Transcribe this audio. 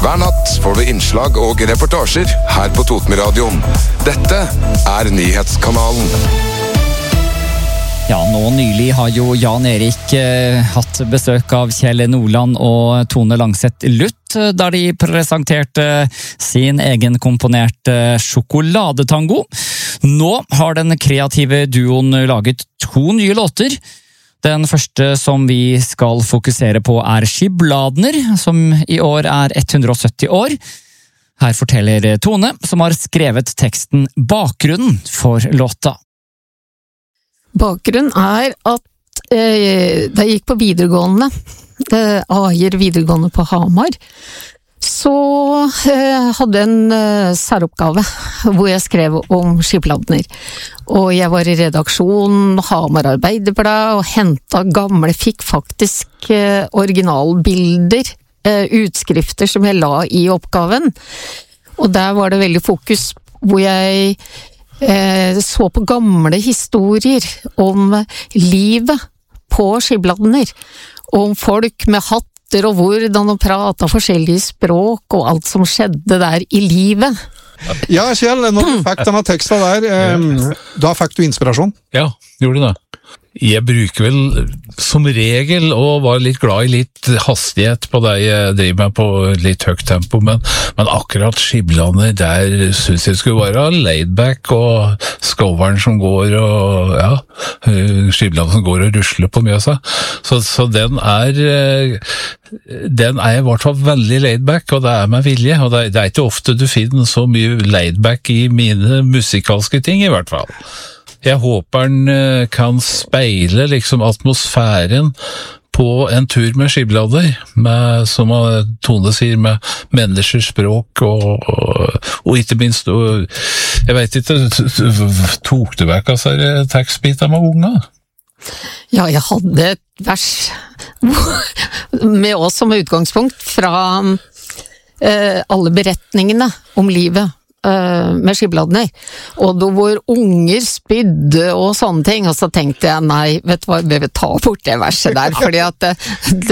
Hver natt får du innslag og reportasjer her på Totemi-radioen. Dette Nyhetskanalen. Ja, nå nylig har jo Jan Erik hatt besøk av Kjell Nordland og Tone Langseth Luth, der de presenterte sin egen komponerte sjokoladetango. Nå har den kreative duoen laget 2 nye låter. Den første som vi skal fokusere på Skibladner, som i år 170 år. Her forteller Tone, som har skrevet teksten bakgrunnen for låta. Bakgrunnen at da jeg gikk på videregående, Ajer videregående på Hamar, så hadde jeg en særoppgave hvor jeg skrev om Skibladner. Og jeg var i redaksjonen Hamar Arbeiderblad og fikk faktisk originalbilder, utskrifter som jeg la i oppgaven. Og der var det veldig fokus hvor jeg så på gamle historier om livet på Skibladner, om folk med hatter og hvordan de pratet forskjellige språk og alt som skjedde der i livet. Ja, Kjell, når du fikk denne teksten der, da fikk du inspirasjon? Ja, gjorde det. Jeg bruker vel som regel å være litt glad i litt hastighet på det jeg driver med på litt høyt tempo, men akkurat Skibladner, der synes jeg skulle være laidback og skoveren som går og Skibladner som går og rusler på Mjøsa. Så den er i hvert fall veldig laidback, og det med vilje, og det er ikke ofte du finner så mye laidback i mine musikalske ting i hvert fall. Jeg håper den kan speile liksom atmosfæren på en tur med Skibladner, som Tone sier, med menneskers språk og ikke minst, jeg vet ikke, tok du vekk tekstbiter med unga? Ja, jeg hadde et vers med oss som utgangspunkt fra alle beretningene om livet med Skibladner, og da hvor unger spydde og sånne ting, og så tenkte jeg, nei, vet du hva, vi vil ta bort det verset der, fordi at